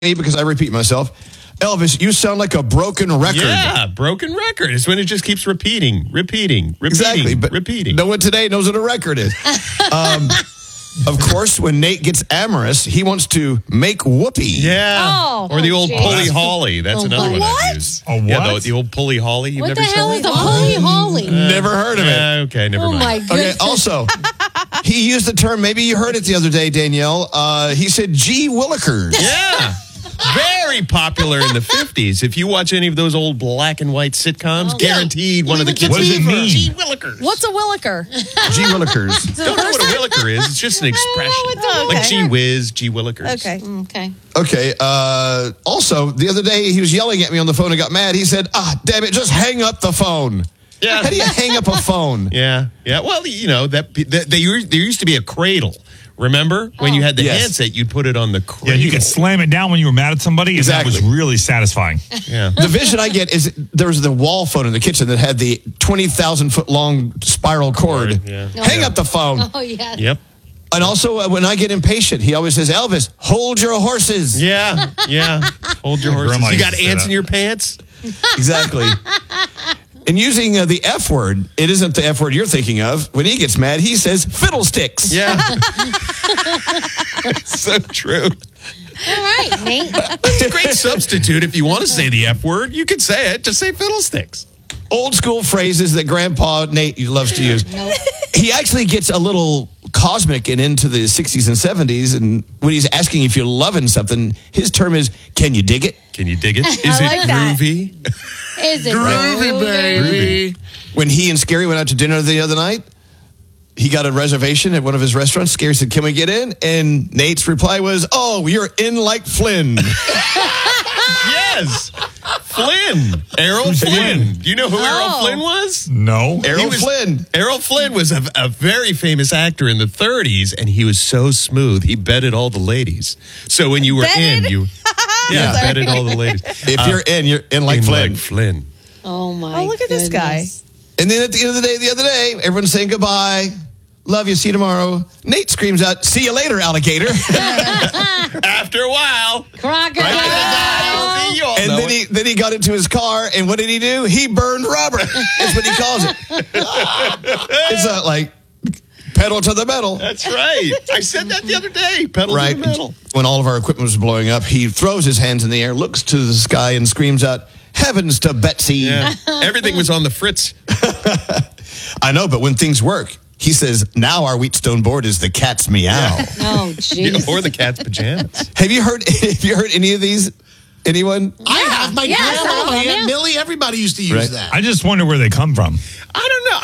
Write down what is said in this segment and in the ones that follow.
because I repeat myself. Elvis, you sound like a broken record. Yeah, broken record is when it just keeps repeating. Exactly, but repeating. No one today knows what a record is. Of course, when Nate gets amorous, he wants to make whoopee. Yeah. Or the old geez. pulley holly. That's another one I use. A what? Yeah, the old pulley holly. You've What never the hell said is a that? holy holy? Never heard of it. Okay, never Oh mind. my Okay, goodness. also, he used the term, maybe you heard it the other day, Danielle. He said, gee willikers. Yeah. Very popular in the 50s. If you watch any of those old black and white sitcoms, guaranteed one of the kids. What does it mean? Gee willikers. What's a williker? Gee willikers. Don't know what a williker is. It's just an expression. Like gee whiz, gee willikers. Okay. Okay, also, the other day, he was yelling at me on the phone and got mad. He said, damn it, just hang up the phone. Yeah. How do you hang up a phone? Yeah. Well, you know, there used to be a cradle. Remember? When you had the Yes. handset, you'd put it on the cradle. Yeah, you could slam it down when you were mad at somebody, and Exactly. that was really satisfying. Yeah. The vision I get is there was the wall phone in the kitchen that had the 20,000-foot long spiral cord. Yeah. Hang up the phone. Oh, yeah. Yep. And also, when I get impatient, he always says, Elvis, hold your horses. Yeah. Hold your horses. Grandma You used got to say ants that. in your pants? Exactly. And using the F word, it isn't the F word you're thinking of. When he gets mad, he says fiddlesticks. Yeah. So true. All right, Nate. It's a great substitute if you want to say the F word. You could say it. Just say fiddlesticks. Old school phrases that Grandpa Nate loves to use. He actually gets a little cosmic and into the 60s and 70s. And when he's asking if you're loving something, his term is, can you dig it? Can you dig it? Is I it like that. groovy? Is it Groovy, baby. When he and Scary went out to dinner the other night, he got a reservation at one of his restaurants. Scary said, can we get in? And Nate's reply was, oh, you're in like Flynn. Yes. Flynn. Errol Flynn. Do you know who Errol Flynn was? No. Errol Flynn. Errol Flynn was a very famous actor in the 30s, and he was so smooth. He bedded all the ladies. So when you were Bedded? in, you bedded all the ladies. If you're in like In Flynn. like Flynn. Oh, my Oh, look at this guy. goodness. And then at the end of the other day, everyone's saying goodbye. Love you. See you tomorrow. Nate screams out, see you later, alligator. After a while. Crocodile. You all And know then he got into his car, and what did he do? He burned rubber. That's what he calls it. It's like pedal to the metal. That's right. I said that the other day. Pedal Right. to the metal. When all of our equipment was blowing up, he throws his hands in the air, looks to the sky, and screams out, heavens to Betsy. Yeah. Everything was on the fritz. I know, but when things work, he says, now our Wheatstone board is the cat's meow. Oh, jeez. Or the cat's pajamas. Have you heard any of these? Anyone? I have my Yeah, grandma, some of them, Aunt yeah. Millie. Everybody used to use Right. that. I just wonder where they come from. I don't know.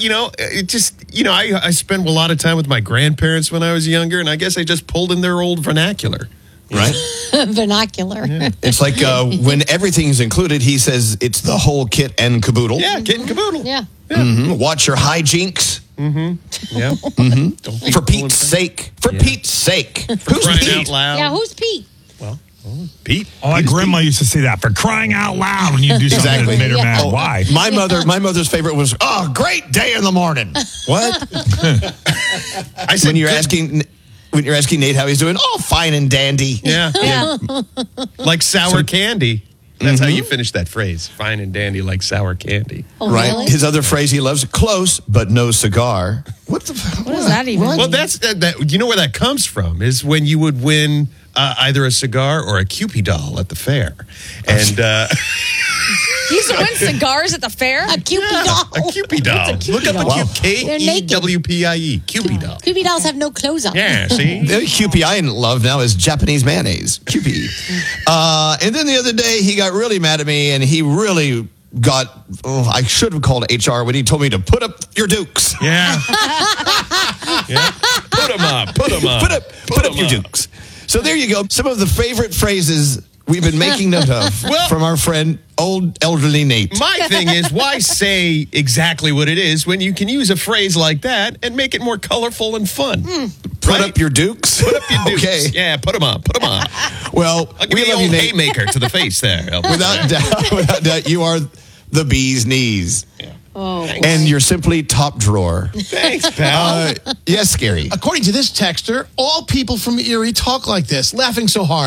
I spent a lot of time with my grandparents when I was younger, and I guess I just pulled in their old vernacular. Right? Vernacular. It's like when everything's included, he says it's the whole kit and caboodle. Yeah, kit and caboodle. Yeah. Mhm. Watch your hijinks. Yeah. Don't be For pulling Pete's things. sake. For Pete's sake. Who's Crying Pete? out loud. Yeah, who's Pete? Pete. Oh, my grandma used to say that for crying out loud when you do something Exactly. that made her mad. Oh, Why? My mother's favorite was, oh, great day in the morning. What? I said when you're good- asking Nate how he's doing, oh, fine and dandy. Yeah. Like sour candy. That's how you finish that phrase. Fine and dandy like sour candy. Oh, Right. really? His other phrase he loves, close but no cigar. What the? What does that even mean? Well, that's that. You know where that comes from is when you would win either a cigar or a Cupid doll at the fair, and He used to win cigars at the fair? A Cupid doll. a Cupid doll. Look up doll? a Wow. They're naked. K-E-W-P-I-E. Cupid doll. Cupid dolls have no clothes on. Yeah. See. The Kewpie I love now is Japanese mayonnaise. Kewpie. And then the other day, he got really mad at me, and he really got, I should have called HR when he told me to put up your dukes. Yeah. Yeah. Put them up. Put them up. Put up your dukes. So there you go. Some of the favorite phrases we've been making note of Well- from our friend, old elderly Nate. My thing is, why say exactly what it is when you can use a phrase like that and make it more colorful and fun? Put up your dukes. Put up your dukes. Okay. Yeah, put them up. Put them up. Well, I'll give we you the love you, old Nate. haymaker to the face there. Elvis. Without doubt, you are the bee's knees. Oh, And you're simply top drawer. Thanks, pal. Yes, Scary. According to this texter, all people from Erie talk like this, laughing so hard.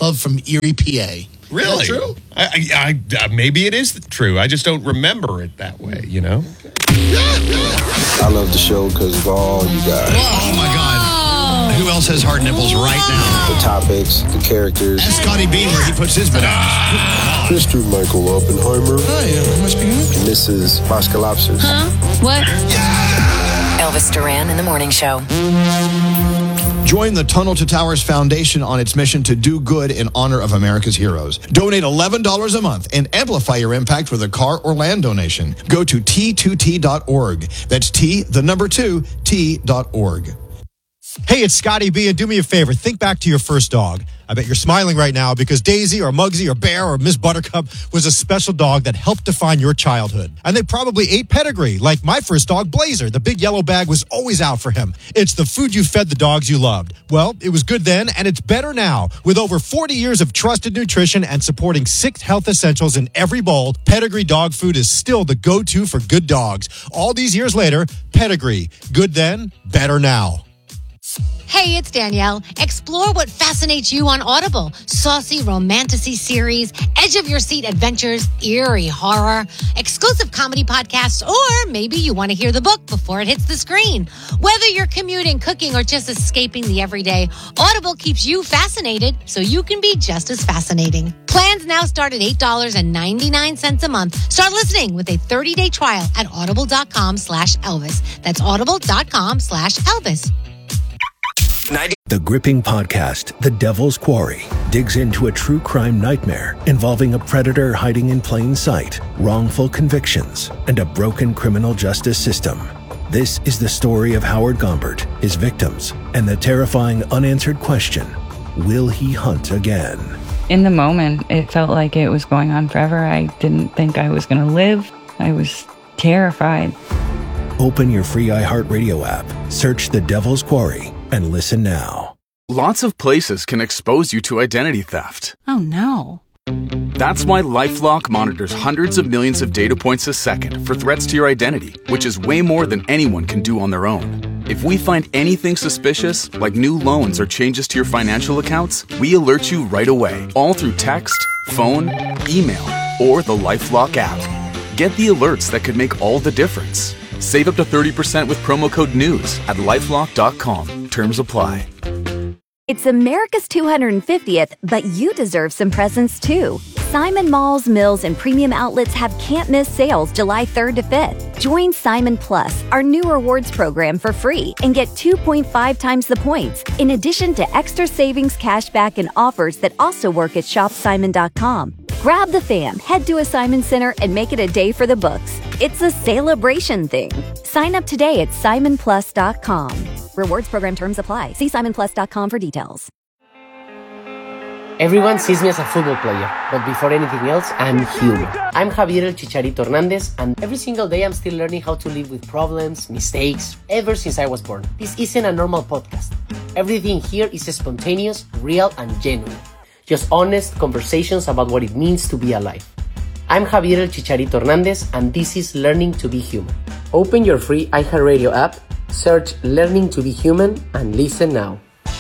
Love from Erie, PA. Really? Is that true? I maybe it is true. I just don't remember it that way, you know? I love the show because of all you guys. Oh, my God. Who else has hard nipples right now? The topics, the characters. That's Scotty Bean where he puts his bananas. Mr. Michael Oppenheimer. Oh, yeah, must be good. Mrs. Moskalopsis. What? Elvis Duran in the Morning Show. Join the Tunnel to Towers Foundation on its mission to do good in honor of America's heroes. Donate $11 a month and amplify your impact with a car or land donation. Go to T2T.org. That's T2T.org. Hey, it's Scotty B, and do me a favor. Think back to your first dog. I bet you're smiling right now because Daisy or Muggsy or Bear or Miss Buttercup was a special dog that helped define your childhood. And they probably ate pedigree, like my first dog, Blazer. The big yellow bag was always out for him. It's the food you fed the dogs you loved. Well, it was good then, and it's better now. With over 40 years of trusted nutrition and supporting 6 health essentials in every bowl, Pedigree dog food is still the go-to for good dogs. All these years later, Pedigree. Good then, better now. Hey, it's Danielle. Explore what fascinates you on Audible. Saucy romantasy series, edge-of-your-seat adventures, eerie horror, exclusive comedy podcasts, or maybe you want to hear the book before it hits the screen. Whether you're commuting, cooking, or just escaping the everyday, Audible keeps you fascinated so you can be just as fascinating. Plans now start at $8.99 a month. Start listening with a 30-day trial at audible.com/Elvis. That's audible.com/Elvis. The gripping podcast, The Devil's Quarry, digs into a true crime nightmare involving a predator hiding in plain sight, wrongful convictions, and a broken criminal justice system. This is the story of Howard Gombert, his victims, and the terrifying unanswered question, will he hunt again? In the moment, it felt like it was going on forever. I didn't think I was going to live. I was terrified. Open your free iHeartRadio app, search The Devil's Quarry, and listen now. Lots of places can expose you to identity theft. Oh, no. That's why LifeLock monitors hundreds of millions of data points a second for threats to your identity, which is way more than anyone can do on their own. If we find anything suspicious, like new loans or changes to your financial accounts, we alert you right away, all through text, phone, email, or the LifeLock app. Get the alerts that could make all the difference. Save up to 30% with promo code NEWS at LifeLock.com. Terms apply. It's America's 250th, but you deserve some presents too. Simon Malls, Mills, and Premium Outlets have can't-miss sales July 3rd to 5th. Join Simon Plus, our new rewards program, for free and get 2.5 times the points, in addition to extra savings, cashback, and offers that also work at ShopSimon.com. Grab the fam, head to a Simon Center, and make it a day for the books. It's a celebration thing. Sign up today at SimonPlus.com. Rewards program terms apply. See SimonPlus.com for details. Everyone sees me as a football player, but before anything else, I'm human. I'm Javier El Chicharito Hernandez, and every single day I'm still learning how to live with problems, mistakes, ever since I was born. This isn't a normal podcast. Everything here is spontaneous, real, and genuine. Just honest conversations about what it means to be alive. I'm Javier El Chicharito Hernandez, and this is Learning to be Human. Open your free iHeartRadio app, search Learning to be Human, and listen now.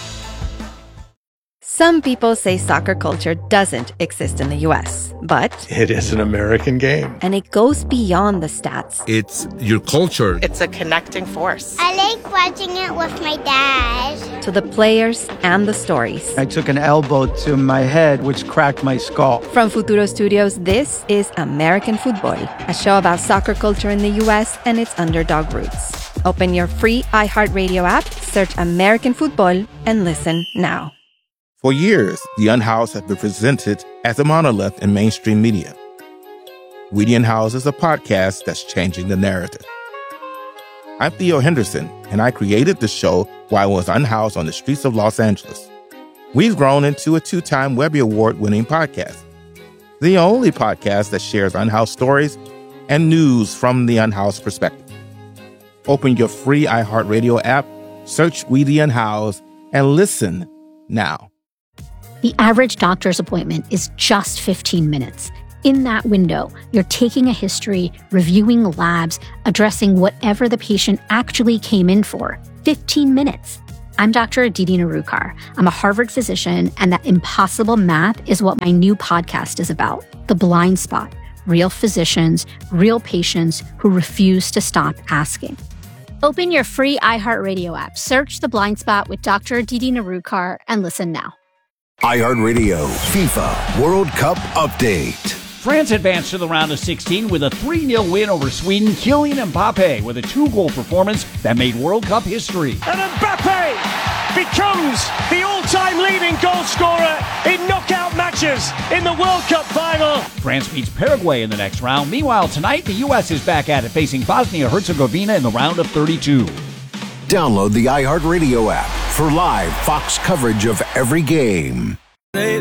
Some people say soccer culture doesn't exist in the U.S., but it is an American game. And it goes beyond the stats. It's your culture. It's a connecting force. I like watching it with my dad. To the players and the stories. I took an elbow to my head, which cracked my skull. From Futuro Studios, this is American Football, a show about soccer culture in the U.S. and its underdog roots. Open your free iHeartRadio app, search American Football, and listen now. For years, The Unhoused has been presented as a monolith in mainstream media. We The Unhoused is a podcast that's changing the narrative. I'm Theo Henderson, and I created the show while I was unhoused on the streets of Los Angeles. We've grown into a 2-time Webby Award-winning podcast, the only podcast that shares unhoused stories and news from the unhoused perspective. Open your free iHeartRadio app, search We The Unhoused, and listen now. The average doctor's appointment is just 15 minutes. In that window, you're taking a history, reviewing labs, addressing whatever the patient actually came in for. 15 minutes. I'm Dr. Aditi Narukar. I'm a Harvard physician, and that impossible math is what my new podcast is about. The Blind Spot. Real physicians, real patients who refuse to stop asking. Open your free iHeartRadio app, search The Blind Spot with Dr. Aditi Narukar, and listen now. iHeartRadio FIFA World Cup Update. France advanced to the round of 16 with a 3-0 win over Sweden. Kylian Mbappe with a 2-goal performance that made World Cup history. And Mbappe becomes the all-time leading goal scorer in knockout matches in the World Cup final. France beats Paraguay in the next round. Meanwhile, tonight, the U.S. is back at it, facing Bosnia-Herzegovina in the round of 32. Download the iHeartRadio app for live Fox coverage of every game. They